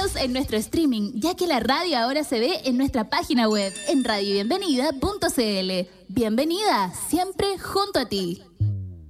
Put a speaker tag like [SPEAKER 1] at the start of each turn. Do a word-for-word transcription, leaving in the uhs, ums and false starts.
[SPEAKER 1] Síguenos en nuestro streaming, ya que la radio ahora se ve en nuestra página web, en radio bienvenida punto c l. Bienvenida, siempre junto a ti.